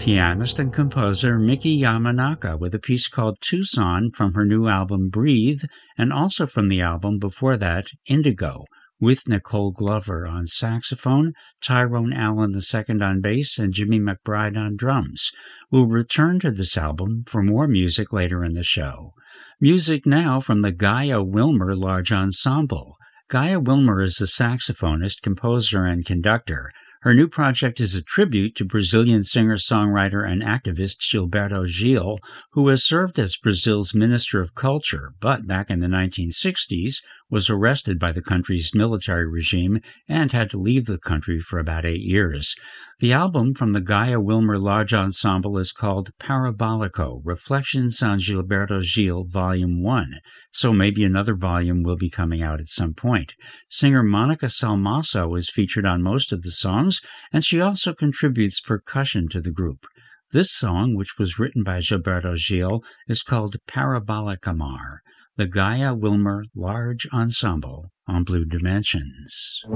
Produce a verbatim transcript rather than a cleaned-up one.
pianist and composer Miki Yamanaka with a piece called Tucson from her new album Breathe, and also from the album before that, Indigo, with Nicole Glover on saxophone, Tyrone Allen the second on bass, and Jimmy McBride on drums. We'll return to this album for more music later in the show. Music now from the Gaia Wilmer Large Ensemble. Gaia Wilmer is a saxophonist, composer, and conductor. Her new project is a tribute to Brazilian singer-songwriter and activist Gilberto Gil, who has served as Brazil's Minister of Culture, but back in the nineteen sixties was arrested by the country's military regime and had to leave the country for about eight years. The album from the Gaia Wilmer Large Ensemble is called Parabolico, Reflections on Gilberto Gil, Volume one, so maybe another volume will be coming out at some point. Singer Monica Salmaso is featured on most of the songs, and she also contributes percussion to the group. This song, which was written by Gilberto Gil, is called Parabolic Amar, the Gaia Wilmer Large Ensemble on Blue Dimensions.